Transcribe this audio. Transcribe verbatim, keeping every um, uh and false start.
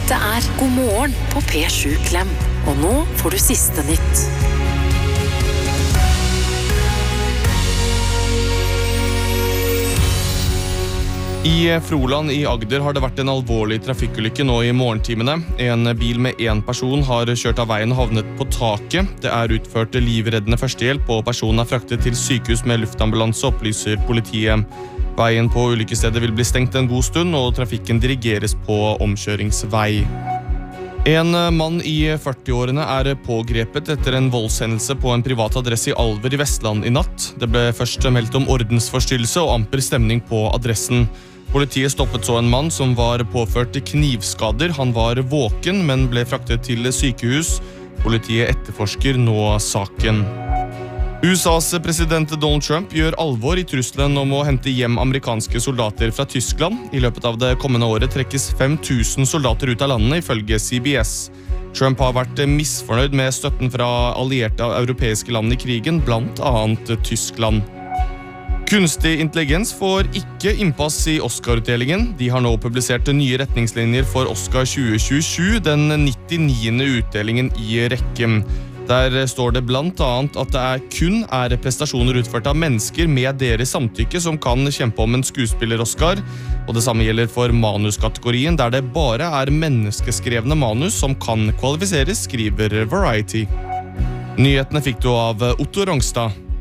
Dette er God morgen på P sju Klem. Og nå får du siste nytt. I Froland i Agder har det vært en alvorlig trafikkulykke nå i morgentimene. En bil med en person har kjørt av veien og havnet på taket. Det er utført livreddende førstehjelp, og personen er fraktet til sykehus med luftambulanse, opplyser politiet. Veien på ulykkesstedet vil bli stengt en god stund, og trafikken dirigeres på omkjøringsvei. En mann i førtiårene er pågrepet etter en voldshendelse på en privat adresse i Alver i Vestland i natt. Det ble først meldt om ordensforstyrrelse og amper stemning på adressen. Politiet stoppet så en mann som var påført knivskader. Han var våken, men ble fraktet til sykehus. Politiet etterforsker nå saken. U S A's president Donald Trump gjør alvor i trusselen om å hente hjem amerikanske soldater fra Tyskland. I løpet av det kommende året trekkes fem tusen soldater ut av landet, ifølge C B S. Trump har vært misfornøyd med støtten fra allierte europeiske land i krigen, blant annet Tyskland. Kunstig intelligens får ikke innpass i Oscar-utdelingen. De har nå publisert nye retningslinjer for Oscar tjue tjuesju, den nittiende utdelingen i rekken. Der står det blant annet at det er kun er prestasjoner utført av mennesker med deres samtykke som kan kjempe om en skuespiller-Oscar, og det samme gjelder for manuskategorien, der det bare er menneskeskrevne manus som kan kvalifiseres, skriver Variety. Nyhetene fikk du av Otto Rongstad.